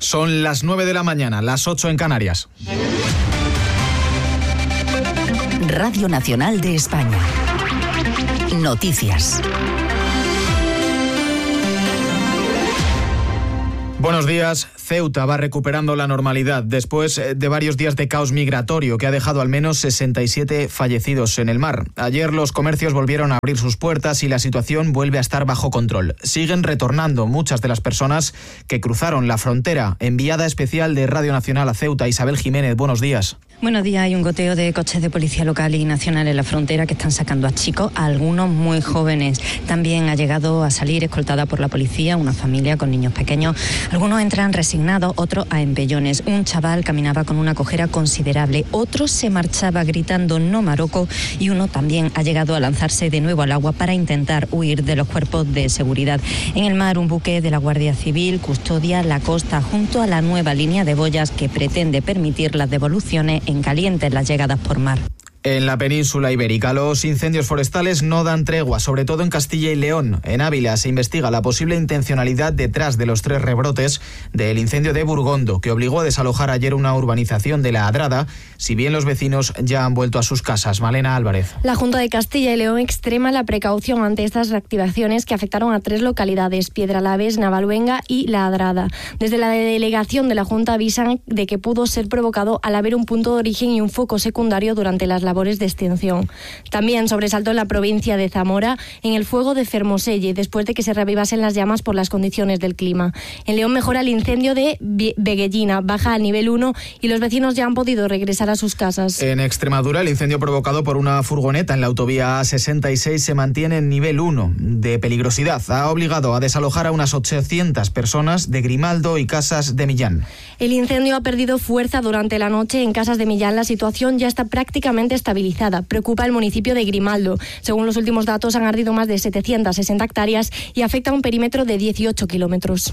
Son las 9 de la mañana, las 8 en Canarias. Radio Nacional de España. Noticias. Buenos días. Ceuta va recuperando la normalidad después de varios días de caos migratorio que ha dejado al menos 67 fallecidos en el mar. Ayer los comercios volvieron a abrir sus puertas y la situación vuelve a estar bajo control. Siguen retornando muchas de las personas que cruzaron la frontera. Enviada especial de Radio Nacional a Ceuta, Isabel Jiménez, buenos días. Buenos días. Hay un goteo de coches de policía local y nacional en la frontera que están sacando a chicos, a algunos muy jóvenes. También ha llegado a salir escoltada por la policía una familia con niños pequeños. Algunos entran resignados, otros a empellones. Un chaval caminaba con una cojera considerable, otro se marchaba gritando "no Marocco" y uno también ha llegado a lanzarse de nuevo al agua para intentar huir de los cuerpos de seguridad. En el mar, un buque de la Guardia Civil custodia la costa junto a la nueva línea de boyas que pretende permitir las devoluciones en caliente las llegadas por mar. En la península ibérica, los incendios forestales no dan tregua, sobre todo en Castilla y León. En Ávila se investiga la posible intencionalidad detrás de los 3 rebrotes del incendio de Burgondo, que obligó a desalojar ayer una urbanización de La Adrada, si bien los vecinos ya han vuelto a sus casas. Malena Álvarez. La Junta de Castilla y León extrema la precaución ante estas reactivaciones que afectaron a 3 localidades, Piedralaves, Navaluenga y La Adrada. Desde la delegación de la Junta avisan de que pudo ser provocado al haber un punto de origen y un foco secundario durante las labores de extinción. También sobresaltó en la provincia de Zamora en el fuego de Fermoselle, después de que se reavivasen las llamas por las condiciones del clima. En León mejora el incendio de Veguellina, baja al nivel 1 y los vecinos ya han podido regresar a sus casas. En Extremadura, el incendio provocado por una furgoneta en la autovía A66 se mantiene en nivel 1 de peligrosidad. Ha obligado a desalojar a unas 800 personas de Grimaldo y Casas de Millán. El incendio ha perdido fuerza durante la noche en Casas de Millán. La situación ya está prácticamente estabilizada. Preocupa el municipio de Grimaldo. Según los últimos datos, han ardido más de 760 hectáreas y afecta a un perímetro de 18 kilómetros.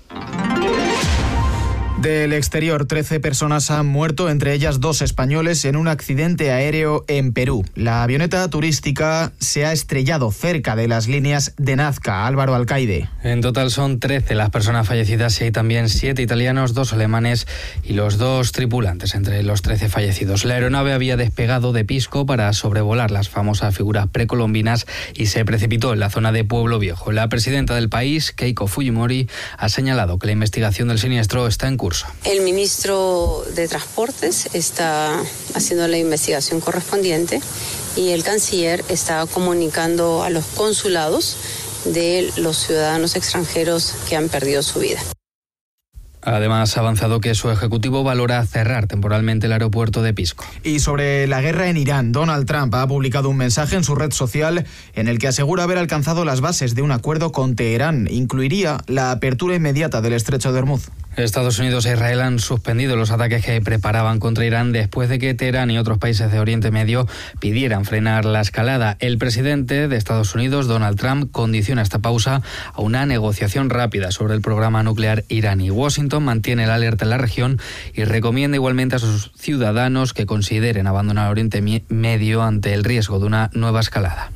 Del exterior, 13 personas han muerto, entre ellas 2 españoles, en un accidente aéreo en Perú. La avioneta turística se ha estrellado cerca de las líneas de Nazca. Álvaro Alcaide. En total son 13 las personas fallecidas y hay también 7 italianos, 2 alemanes y los 2 tripulantes entre los 13 fallecidos. La aeronave había despegado de Pisco para sobrevolar las famosas figuras precolombinas y se precipitó en la zona de Pueblo Viejo. La presidenta del país, Keiko Fujimori, ha señalado que la investigación del siniestro está en curso. El ministro de Transportes está haciendo la investigación correspondiente y el canciller está comunicando a los consulados de los ciudadanos extranjeros que han perdido su vida. Además, ha avanzado que su ejecutivo valora cerrar temporalmente el aeropuerto de Pisco. Y sobre la guerra en Irán, Donald Trump ha publicado un mensaje en su red social en el que asegura haber alcanzado las bases de un acuerdo con Teherán. Incluiría la apertura inmediata del estrecho de Hormuz. Estados Unidos e Israel han suspendido los ataques que preparaban contra Irán después de que Teherán y otros países de Oriente Medio pidieran frenar la escalada. El presidente de Estados Unidos, Donald Trump, condiciona esta pausa a una negociación rápida sobre el programa nuclear iraní. Washington mantiene la alerta en la región y recomienda igualmente a sus ciudadanos que consideren abandonar Oriente Medio ante el riesgo de una nueva escalada.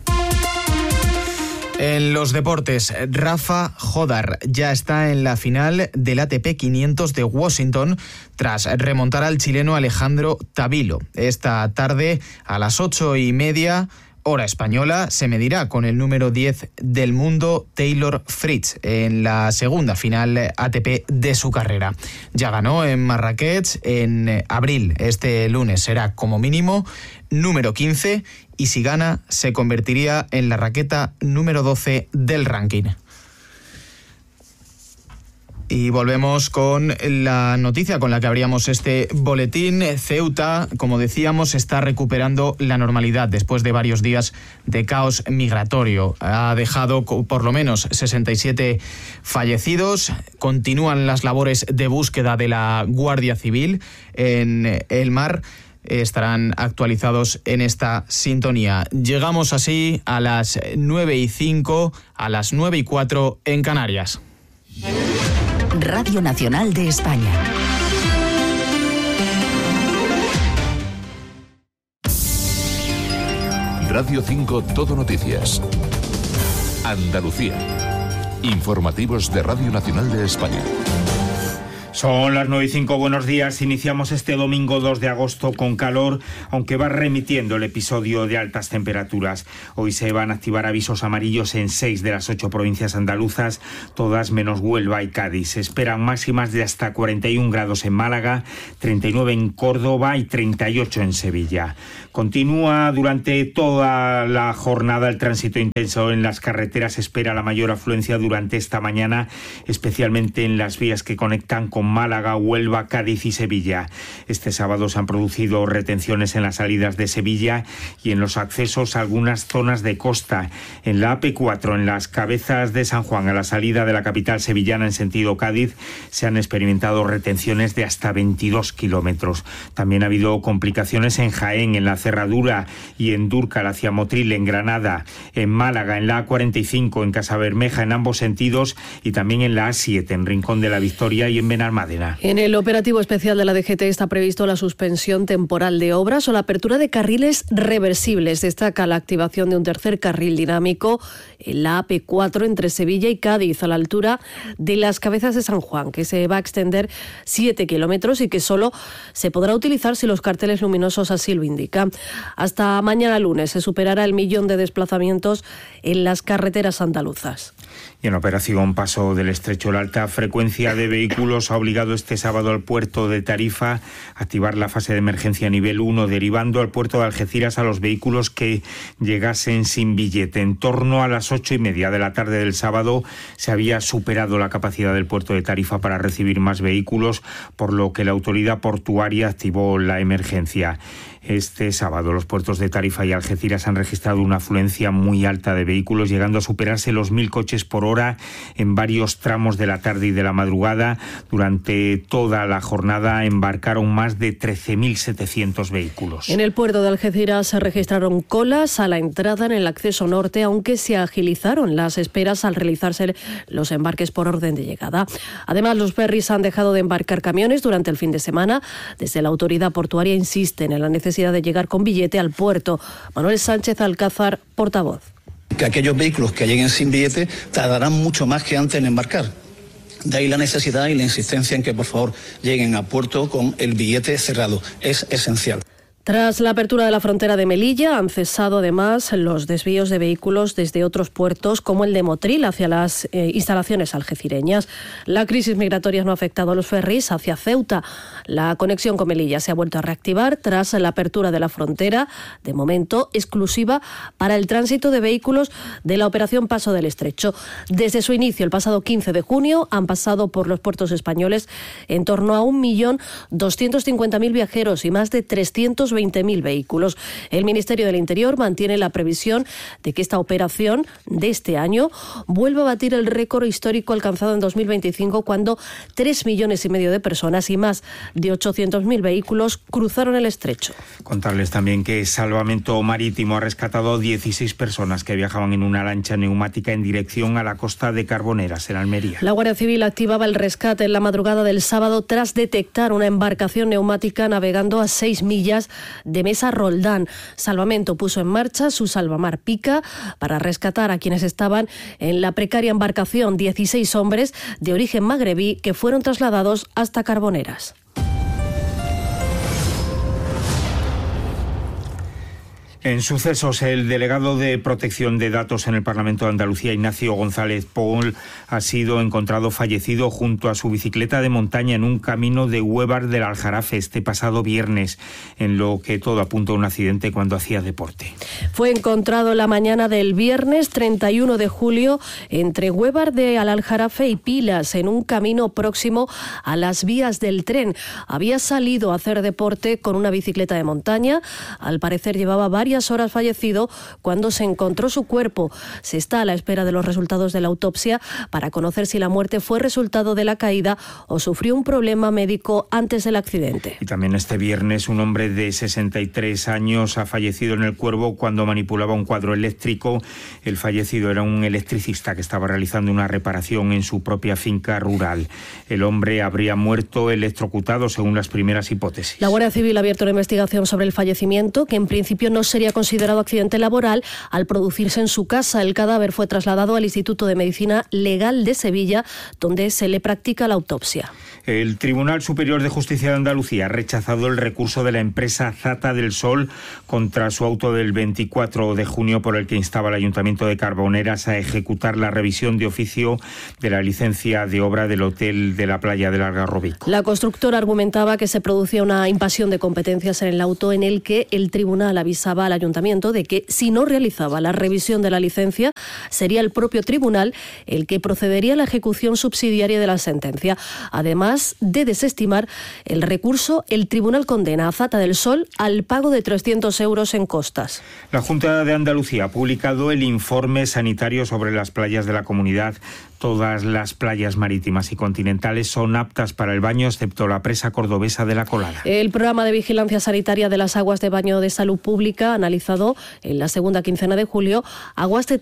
En los deportes, Rafa Jodar ya está en la final del ATP 500 de Washington tras remontar al chileno Alejandro Tavilo. Esta tarde a las 8:30, hora española, se medirá con el número 10 del mundo, Taylor Fritz, en la segunda final ATP de su carrera. Ya ganó en Marrakech en abril. Este lunes será como mínimo número 15 y si gana se convertiría en la raqueta número 12 del ranking. Y volvemos con la noticia con la que abríamos este boletín. Ceuta, como decíamos, está recuperando la normalidad después de varios días de caos migratorio. Ha dejado por lo menos 67 fallecidos. Continúan las labores de búsqueda de la Guardia Civil en el mar. Estarán actualizados en esta sintonía. Llegamos así a las 9:05, a las 9:04 en Canarias. Radio Nacional de España. Radio 5 Todo Noticias. Andalucía. Informativos de Radio Nacional de España. Son las 9:05, buenos días. Iniciamos este domingo 2 de agosto con calor, aunque va remitiendo el episodio de altas temperaturas. Hoy se van a activar avisos amarillos en 6 de las 8 provincias andaluzas, todas menos Huelva y Cádiz. Se esperan máximas de hasta 41 grados en Málaga, 39 en Córdoba y 38 en Sevilla. Continúa durante toda la jornada el tránsito intenso en las carreteras. Se espera la mayor afluencia durante esta mañana, especialmente en las vías que conectan con Málaga, Huelva, Cádiz y Sevilla. Este sábado se han producido retenciones en las salidas de Sevilla y en los accesos a algunas zonas de costa. En la AP4, en las Cabezas de San Juan, a la salida de la capital sevillana en sentido Cádiz, se han experimentado retenciones de hasta 22 kilómetros. También ha habido complicaciones en Jaén, en la Cerradura y en Dúrcal hacia Motril, en Granada, en Málaga, en la A45, en Casabermeja, en ambos sentidos, y también en la A7, en Rincón de la Victoria y en Benalmádena. En el operativo especial de la DGT está previsto la suspensión temporal de obras o la apertura de carriles reversibles. Destaca la activación de un tercer carril dinámico en la AP4 entre Sevilla y Cádiz, a la altura de las Cabezas de San Juan, que se va a extender 7 kilómetros y que solo se podrá utilizar si los carteles luminosos así lo indican. Hasta mañana lunes se superará el 1.000.000 de desplazamientos en las carreteras andaluzas. Y en la operación Paso del Estrecho, la alta frecuencia de vehículos ha obligado este sábado al puerto de Tarifa a activar la fase de emergencia nivel 1, derivando al puerto de Algeciras a los vehículos que llegasen sin billete. En torno a las 8:30 de la tarde del sábado se había superado la capacidad del puerto de Tarifa para recibir más vehículos, por lo que la autoridad portuaria activó la emergencia. Este sábado los puertos de Tarifa y Algeciras han registrado una afluencia muy alta de vehículos, llegando a superarse los 1.000 coches por hora en varios tramos de la tarde y de la madrugada. Durante toda la jornada embarcaron más de 13.700 vehículos. En el puerto de Algeciras se registraron colas a la entrada en el acceso norte, aunque se agilizaron las esperas al realizarse los embarques por orden de llegada. Además, los ferries han dejado de embarcar camiones durante el fin de semana. Desde la autoridad portuaria insisten en la necesidad de llegar con billete al puerto. Manuel Sánchez Alcázar, portavoz. Que aquellos vehículos que lleguen sin billete tardarán mucho más que antes en embarcar. De ahí la necesidad y la insistencia en que por favor lleguen a puerto con el billete cerrado. Es esencial. Tras la apertura de la frontera de Melilla, han cesado además los desvíos de vehículos desde otros puertos, como el de Motril, hacia las instalaciones algecireñas. La crisis migratoria no ha afectado a los ferries hacia Ceuta. La conexión con Melilla se ha vuelto a reactivar tras la apertura de la frontera, de momento exclusiva para el tránsito de vehículos de la operación Paso del Estrecho. Desde su inicio, el pasado 15 de junio, han pasado por los puertos españoles en torno a 1.250.000 viajeros y más de 320.000 vehículos. El Ministerio del Interior mantiene la previsión de que esta operación de este año vuelva a batir el récord histórico alcanzado en 2025, cuando 3,5 millones de personas y más de 800.000 vehículos cruzaron el estrecho. Contarles también que Salvamento Marítimo ha rescatado 16 personas que viajaban en una lancha neumática en dirección a la costa de Carboneras, en Almería. La Guardia Civil activaba el rescate en la madrugada del sábado tras detectar una embarcación neumática navegando a 6 millas de Mesa Roldán. Salvamento puso en marcha su Salvamar Pica para rescatar a quienes estaban en la precaria embarcación, 16 hombres de origen magrebí que fueron trasladados hasta Carboneras. En sucesos, el delegado de Protección de Datos en el Parlamento de Andalucía, Ignacio González Pol, ha sido encontrado fallecido junto a su bicicleta de montaña en un camino de Huévar del Aljarafe este pasado viernes, en lo que todo apunta a un accidente cuando hacía deporte. Fue encontrado la mañana del viernes 31 de julio entre Huévar de Aljarafe y Pilas, en un camino próximo a las vías del tren. Había salido a hacer deporte con una bicicleta de montaña. Al parecer llevaba varias horas fallecido cuando se encontró su cuerpo. Se está a la espera de los resultados de la autopsia para conocer si la muerte fue resultado de la caída o sufrió un problema médico antes del accidente. Y también este viernes un hombre de 63 años ha fallecido en El Cuervo cuando manipulaba un cuadro eléctrico. El fallecido era un electricista que estaba realizando una reparación en su propia finca rural. El hombre habría muerto electrocutado según las primeras hipótesis. La Guardia Civil ha abierto una investigación sobre el fallecimiento, que en principio no se sería considerado accidente laboral al producirse en su casa. El cadáver fue trasladado al Instituto de Medicina Legal de Sevilla, donde se le practica la autopsia. El Tribunal Superior de Justicia de Andalucía ha rechazado el recurso de la empresa Zata del Sol contra su auto del 24 de junio por el que instaba al Ayuntamiento de Carboneras a ejecutar la revisión de oficio de la licencia de obra del hotel de la playa del Algarrobico. La constructora argumentaba que se producía una invasión de competencias en el auto, en el que el tribunal avisaba al Ayuntamiento de que si no realizaba la revisión de la licencia sería el propio tribunal el que procedería a la ejecución subsidiaria de la sentencia. Además de desestimar el recurso, el tribunal condena a Zata del Sol al pago de 300 euros en costas. La Junta de Andalucía ha publicado el informe sanitario sobre las playas de la comunidad. Todas las playas marítimas y continentales son aptas para el baño, excepto la presa cordobesa de La Colada. El programa de vigilancia sanitaria de las aguas de baño de salud pública ha analizado en la segunda quincena de julio aguas de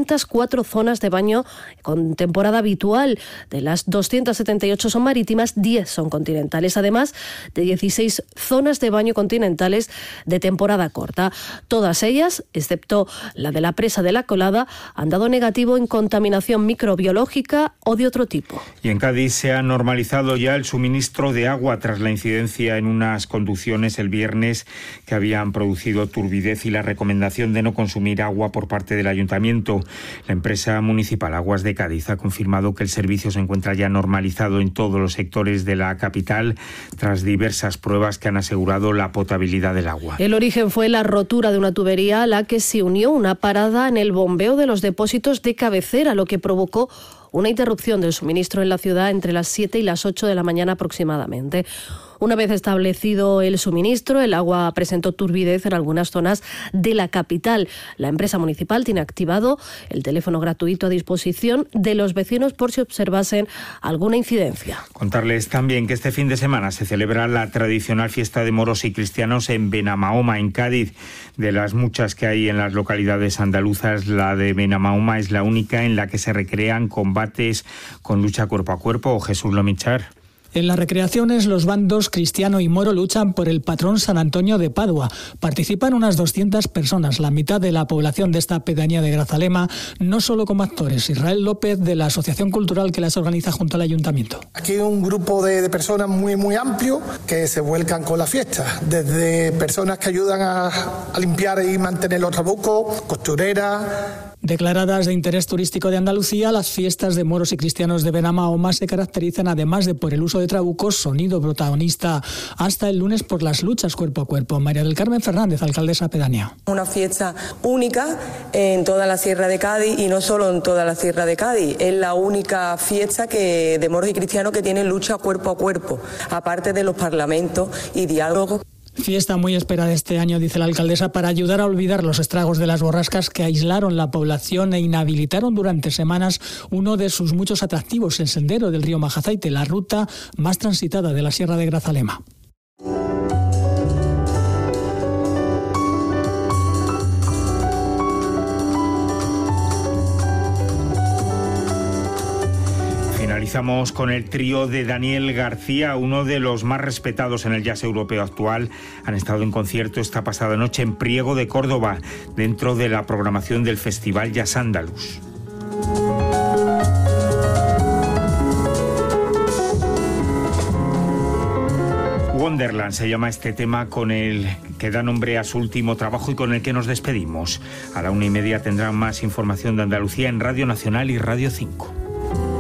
304 zonas de baño con temporada habitual. De las 278 son marítimas, 10 son continentales, además de 16 zonas de baño continentales de temporada corta. Todas ellas, excepto la de la presa de La Colada, han dado negativo en contaminación microbiológica o de otro tipo. Y en Cádiz se ha normalizado ya el suministro de agua tras la incidencia en unas conducciones el viernes que habían producido turbidez y la recomendación de no consumir agua por parte del Ayuntamiento. La empresa municipal Aguas de Cádiz ha confirmado que el servicio se encuentra ya normalizado en todos los sectores de la capital tras diversas pruebas que han asegurado la potabilidad del agua. El origen fue la rotura de una tubería a la que se unió una parada en el bombeo de los depósitos de cabecera, lo que provocó una interrupción del suministro en la ciudad entre las 7 y las 8 de la mañana aproximadamente. Una vez establecido el suministro, el agua presentó turbidez en algunas zonas de la capital. La empresa municipal tiene activado el teléfono gratuito a disposición de los vecinos por si observasen alguna incidencia. Contarles también que este fin de semana se celebra la tradicional fiesta de moros y cristianos en Benamahoma, en Cádiz. De las muchas que hay en las localidades andaluzas, la de Benamahoma es la única en la que se recrean combates con lucha cuerpo a cuerpo. Jesús Lomichar. En las recreaciones, los bandos cristiano y moro luchan por el patrón San Antonio de Padua. Participan unas 200 personas, la mitad de la población de esta pedanía de Grazalema, no solo como actores. Israel López, de la Asociación Cultural que las organiza junto al Ayuntamiento. Aquí hay un grupo de personas muy amplio que se vuelcan con la fiesta. Desde personas que ayudan a limpiar y mantener los trabucos, costureras. Declaradas de interés turístico de Andalucía, las fiestas de moros y cristianos de Benamahoma se caracterizan además de por el uso de trabucos, sonido protagonista hasta el lunes por las luchas cuerpo a cuerpo. María del Carmen Fernández, alcaldesa pedánea. Una fiesta única en toda la Sierra de Cádiz y no solo en toda la Sierra de Cádiz. Es la única fiesta de moros y cristianos que tiene lucha cuerpo a cuerpo, aparte de los parlamentos y diálogos. Fiesta muy esperada este año, dice la alcaldesa, para ayudar a olvidar los estragos de las borrascas que aislaron la población e inhabilitaron durante semanas uno de sus muchos atractivos, el sendero del río Majazaite, la ruta más transitada de la Sierra de Grazalema. Finalizamos con el trío de Daniel García, uno de los más respetados en el jazz europeo actual. Han estado en concierto esta pasada noche en Priego de Córdoba, dentro de la programación del Festival Jazz Andaluz. Wonderland se llama este tema con el que da nombre a su último trabajo y con el que nos despedimos. A la 1:30 tendrán más información de Andalucía en Radio Nacional y Radio 5.